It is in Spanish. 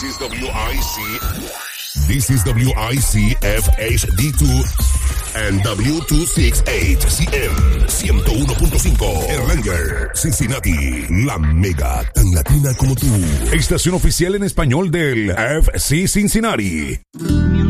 This is WIC. This is WIC FHD2 and W268CM 101.5. Erlanger, Cincinnati. La mega tan latina como tú. Estación oficial en español del FC Cincinnati.